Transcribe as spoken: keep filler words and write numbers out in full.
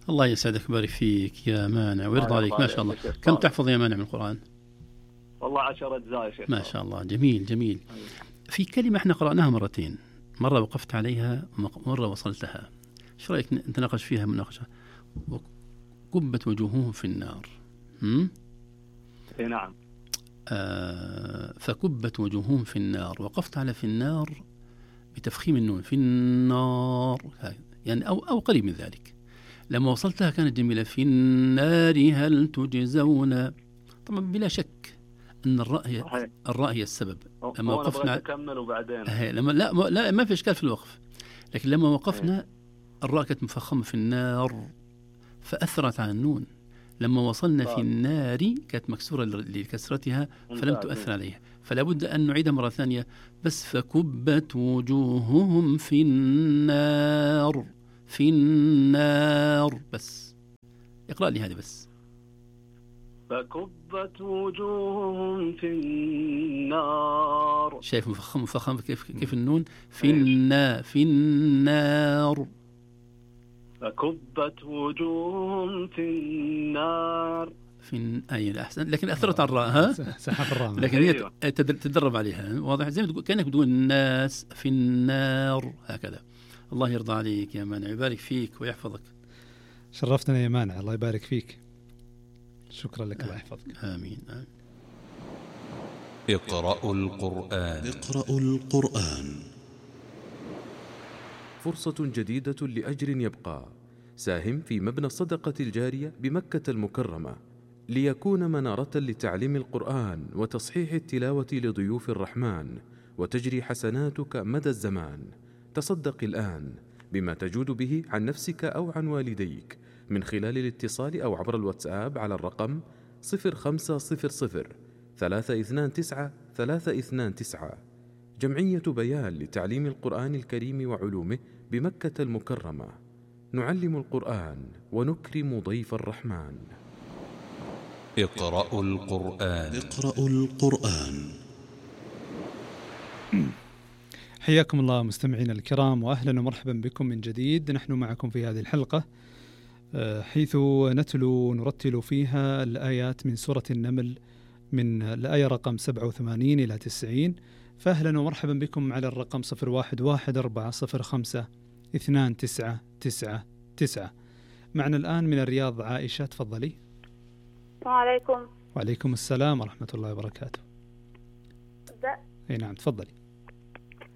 الله يسعدك ويبارك فيك يا مانع ويرضى عليك، ما شاء الله. كم تحفظ يا مانع من القرآن؟ والله عشر أجزاء يا شيخ. ما شاء الله، جميل جميل. في كلمة احنا قرأناها مرتين، مرة وقفت عليها مرة وصلتها، ايش رأيك نتناقش فيها مناقشة؟ كبت وجوههم في النار. هم؟ اي نعم. آه فكبت وجوههم في النار، وقفت على في النار بتفخيم النون، في النار يعني أو, أو قريب من ذلك. لما وصلتها كانت جميلة، في النار هل تجزون. طبعا بلا شك أن الراء هي, الراء هي السبب. لما وقفنا أكمل وبعدين لما لا لا ما في إشكال في الوقف، لكن لما وقفنا الراء كانت مفخمة في النار فأثرت على النون. لما وصلنا في النار كانت مكسورة لكسرتها فلم تؤثر عليها، فلا بد أن نعيدها مرة ثانية. بس فكبت وجوههم في النار، في النار. بس اقرأ لي هذه بس. فكبت وجوههم في النار. شايف مفخم مفخم كيف كيف النون في النا في النار. فكبت وجوههم في النار. في أي أحسن، لكن أثرت على الراء. ها سحب الراء، لكن هي تدرب عليها. واضح زي ما تقول كأنك تقول الناس في النار هكذا. الله يرضى عليك يا مانع، يبارك فيك ويحفظك. شرفتنا يا مانع، الله يبارك فيك. شكرا لك، الله يحفظك. آمين, آمين. اقرأوا القرآن. اقرأوا القرآن. فرصة جديدة لأجر يبقى. ساهم في مبنى الصدقة الجارية بمكة المكرمة ليكون منارة لتعليم القرآن وتصحيح التلاوة لضيوف الرحمن، وتجري حسناتك مدى الزمان. تصدق الآن بما تجود به عن نفسك أو عن والديك من خلال الاتصال أو عبر الواتساب على الرقم صفر خمسة صفر صفر ثلاثة اثنان تسعة ثلاثة اثنان تسعة. جمعية بيان لتعليم القرآن الكريم وعلومه بمكة المكرمة. نعلم القرآن ونكرم ضيف الرحمن. اقرأوا القرآن. اقرأوا القرآن. حياكم الله مستمعينا الكرام، وأهلا ومرحبا بكم من جديد. نحن معكم في هذه الحلقة حيث نتلو ونرتل فيها الآيات من سورة النمل من الآية رقم سبعة وثمانين إلى تسعين. فأهلا ومرحبا بكم على الرقم صفر واحد واحد أربعة صفر خمسة اثنان تسعة تسعة تسعة. معنا الآن من الرياض عائشة، تفضلي. السلام عليكم. وعليكم السلام ورحمة الله وبركاته. أبدأ؟ أي نعم تفضلي.